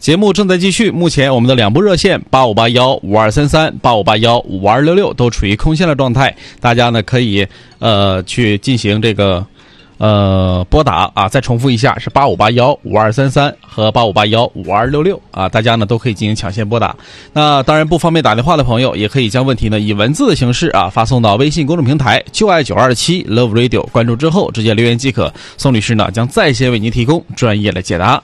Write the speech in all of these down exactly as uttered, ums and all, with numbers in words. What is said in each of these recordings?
节目正在继续，目前我们的两部热线八五八幺五二三三、八五八幺五二六六都处于空线的状态，大家呢可以呃去进行这个呃拨打啊。再重复一下，是八五八幺五二三三和八五八幺五二六六啊，大家呢都可以进行抢线拨打。那当然不方便打电话的朋友，也可以将问题呢以文字的形式啊发送到微信公众平台就爱九二七 Love Radio， 关注之后直接留言即可，宋律师呢将在线为您提供专业的解答。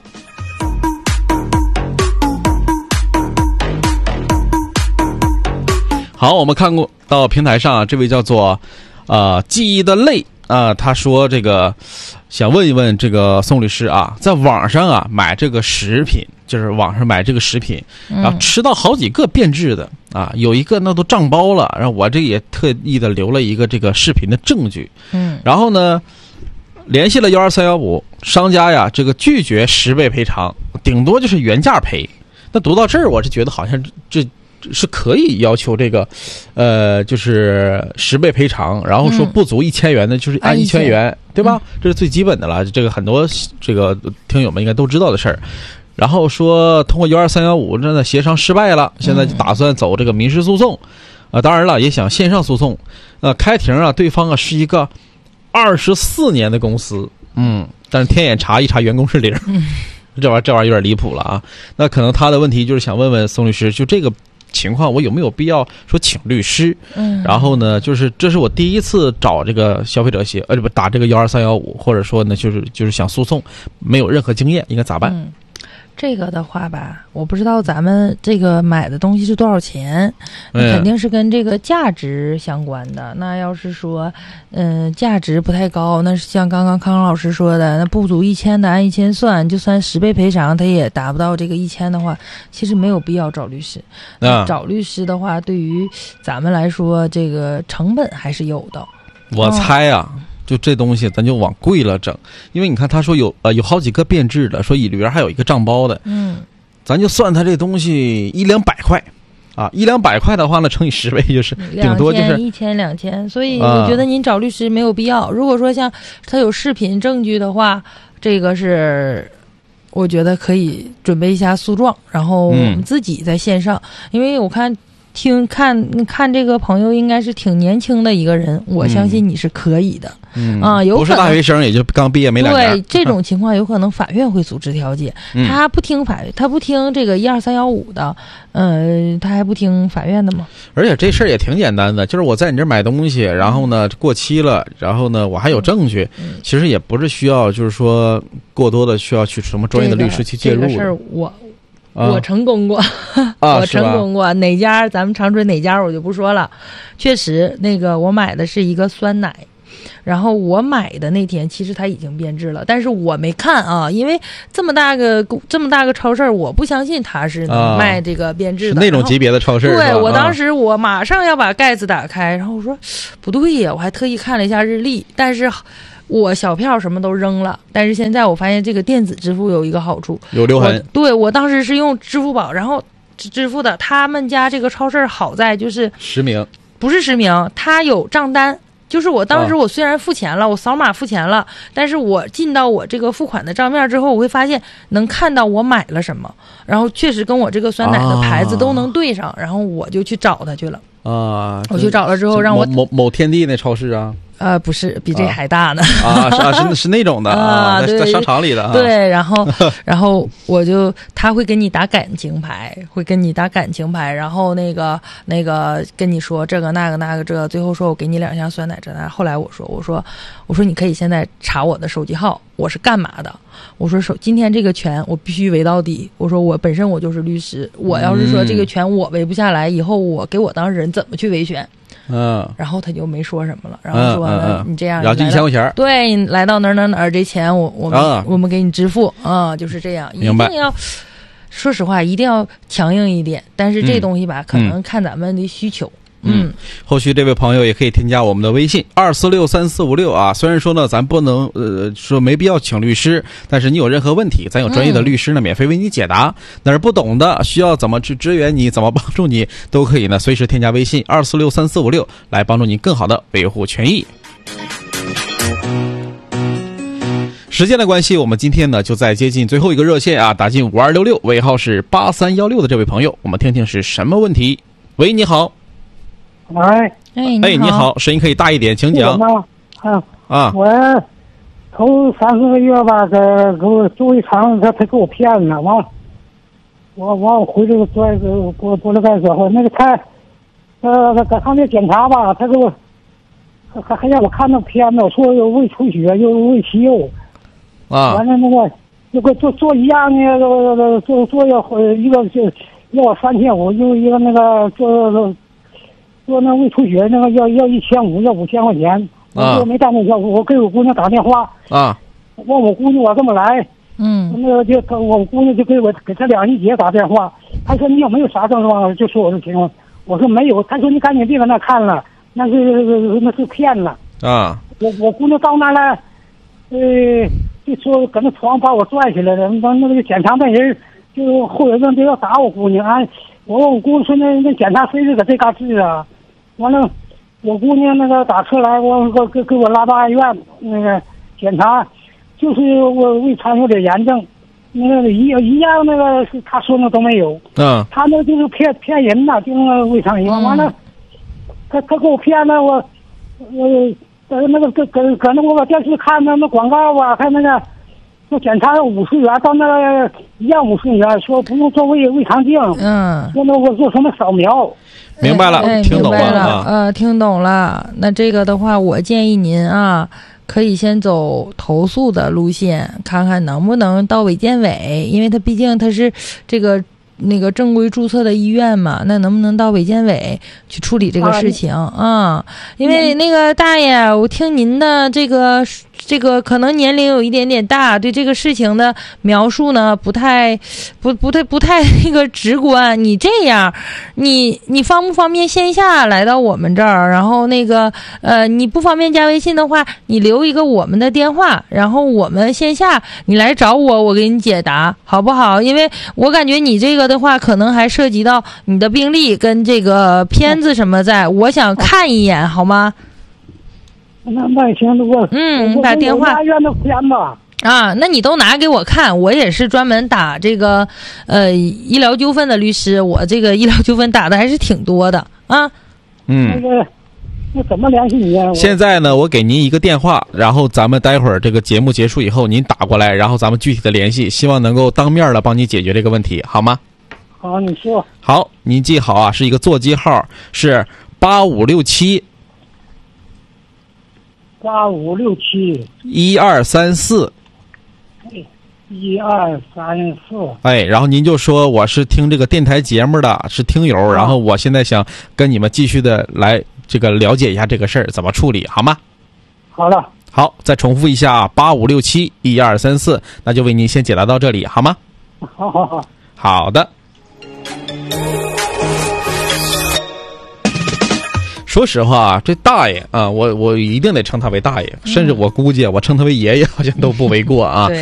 好，我们看过到平台上、啊、这位叫做呃记忆的泪啊、呃，他说这个想问一问这个宋律师啊，在网上啊买这个食品，就是网上买这个食品，然后吃到好几个变质的啊，有一个那都胀包了，然后我这也特意的留了一个这个视频的证据，嗯，然后呢联系了幺二三幺五商家呀，这个拒绝十倍赔偿，顶多就是原价赔。那读到这儿，我是觉得好像这。是可以要求这个，呃，就是十倍赔偿，然后说不足一千元的，就是按一千元，对吧？这是最基本的了，这个很多这个听友们应该都知道的事儿。然后说通过幺二三幺五真的协商失败了，现在就打算走这个民事诉讼，啊、呃，当然了，也想线上诉讼。呃，开庭啊，对方啊是一个二十四年的公司，嗯，但是天眼查一查员工是零，这玩意儿这玩意儿有点离谱了啊。那可能他的问题就是想问问宋律师，就这个情况我有没有必要说请律师？嗯，然后呢，就是这是我第一次找这个消费者协呃不打这个幺二三幺五，或者说呢就是就是想诉讼，没有任何经验，应该咋办？ 嗯，这个的话吧，我不知道咱们这个买的东西是多少钱，那肯定是跟这个价值相关的。嗯、那要是说，嗯、呃，价值不太高，那是像刚刚康康老师说的，那不足一千的按一千算，就算十倍赔偿，他也达不到这个一千的话，其实没有必要找律师。啊、找律师的话，对于咱们来说，这个成本还是有的。 我猜啊。哦，就这东西咱就往贵了整，因为你看他说有呃有好几个变质的，说里边还有一个胀包的，嗯，咱就算他这东西一两百块啊，一两百块的话呢乘以十倍就是顶多就是一千两千，所以我觉得您找律师没有必要。啊、如果说像他有视频证据的话，这个是我觉得可以准备一下诉状，然后我们自己在线上，嗯、因为我看。听看看这个朋友应该是挺年轻的一个人，我相信你是可以的，嗯啊，有可能不是大学生，也就刚毕业没两年。 对，这种情况有可能法院会组织调解，嗯、他不听法，他不听这个一二三幺五的，呃，他还不听法院的吗？ 而且这事儿也挺简单的，就是我在你这儿买东西，然后呢过期了，然后呢我还有证据，嗯、其实也不是需要就是说过多的需要去什么专业的律师去介入的。 这个事儿我。我成功过，啊、我成功过，哪家咱们长春哪家我就不说了。确实，那个我买的是一个酸奶，然后我买的那天其实它已经变质了，但是我没看啊，因为这么大个这么大个超市，我不相信它是能卖这个变质的、 啊、是那种级别的超市。 对，我当时我马上要把盖子打开，然后我说不对呀，我还特意看了一下日历，但是。我小票什么都扔了，但是现在我发现这个电子支付有一个好处， 有留痕。 对，我当时是用支付宝，然后支付的。他们家这个超市好在就是实名， 不是实名，它有账单。就是我当时我虽然付钱了，啊、我扫码付钱了，但是我进到我这个付款的账面之后，我会发现能看到我买了什么，然后确实跟我这个酸奶的牌子都能对上，啊、然后我就去找他去了。啊，我去找了之后，让我某某天地那超市啊。 呃，不是，比这还大呢。 啊，是啊，是是那种的啊，在在商场里的。 对，然后然后我就他会给你打感情牌，会跟你打感情牌，然后那个那个跟你说这个那个那个这，最后说我给你两箱酸奶这那。后来我说我说我说你可以现在查我的手机号，我是干嘛的？我说手今天这个权我必须围到底。我说我本身我就是律师，我要是说这个权我围不下来，以后我给我当事人怎么去维权？嗯，然后他就没说什么了，然后说、嗯嗯、你这样， 然后就一千块钱， 对，你来到哪儿哪儿哪儿，这钱我我们、啊、我们给你支付啊、嗯，就是这样。 明白。 一定要说实话，一定要强硬一点，但是这东西吧，嗯、可能看咱们的需求。嗯， 后续这位朋友也可以添加我们的微信二四六三四五六啊。虽然说呢，咱不能呃说没必要请律师，但是你有任何问题，咱有专业的律师呢，嗯、免费为你解答。哪儿不懂的，需要怎么去支援你，怎么帮助你，都可以呢，随时添加微信二四六三四五六来帮助你更好的维护权益。 时间的关系，我们今天呢就在接近最后一个热线啊，打进五二六六，尾号是八三幺六的这位朋友，我们听听是什么问题。喂，你好。 哎， 哎， 哎，你好，声音可以大一点，请讲。 啊啊， 我头三四个月吧，给给我做一场，他他给我骗了，完，我完我回来做给我过来干时候，那个他，呃，搁上面检查吧，他给我还还让我看那片子，说有胃出血，又胃息肉， 啊， 完了那个就给做做一样的，做做要一个就要我三千五，又一个那个做做那胃出血那个要要一千五，要五千块钱。 啊， 我没干那事，我给我姑娘打电话啊， 问我姑娘我这么来， 嗯， 那个就我姑娘就给我给她两姨姐打电话，她说你有没有啥症状，就说我的情况，我说没有，她说你赶紧别搁那看了，那是那是骗了啊， 我我姑娘到那了，呃，就说搁那床把我拽起来了，那那个检查那人就后人就要打我姑娘啊，我问我姑娘说那那检查谁是搁这嘎治啊，完了。我姑娘那个打车来，我给给给我拉到医院那个检查，就是我胃肠有点炎症，那个一一样那个他说那都没有， 嗯， 他那就是骗骗人呐，就那个胃肠炎，完了，他他给我骗了，我我呃那个搁搁搁那我搁电视看那那广告啊，看那个说检查五十元，到那个一样五十元，说不用做胃胃肠镜， 嗯， 说那我做什么扫描。 明白了， 哎、 听懂了明白了啊。 呃，听懂了。那这个的话，我建议您啊，可以先走投诉的路线，看看能不能到卫健委，因为他毕竟他是这个那个正规注册的医院嘛，那能不能到卫健委去处理这个事情啊、嗯？因为那个大爷，我听您的这个这个可能年龄有一点点大，对这个事情的描述呢不太不不太不太那个直观。你这样，你你方不方便线下来到我们这儿？然后那个呃，你不方便加微信的话，你留一个我们的电话，然后我们线下你来找我，我给你解答，好不好？因为我感觉你这个的话，可能还涉及到你的病历跟这个片子什么在，我想看一眼，好吗？ 那那也行，我嗯，把电话医院的片吧。 啊，那你都拿给我看，我也是专门打这个呃医疗纠纷的律师，我这个医疗纠纷打的还是挺多的啊。 嗯， 那个那怎么联系你啊？ 现在呢，我给您一个电话，然后咱们待会儿这个节目结束以后，您打过来，然后咱们具体的联系，希望能够当面的帮你解决这个问题，好吗？ 好，你说。 好，您记好啊，是一个座机号，是八五六七八五六七一二三四。 一二三四， 哎，然后您就说我是听这个电台节目的，是听友，然后我现在想跟你们继续的来这个了解一下这个事儿怎么处理，好吗？ 好了， 好，再重复一下啊，八五六七一二三四，那就为您先解答到这里，好吗？ 好好好， 好的。说实话，这大爷啊，我我一定得称他为大爷，甚至我估计我称他为爷爷好像都不为过啊。 对。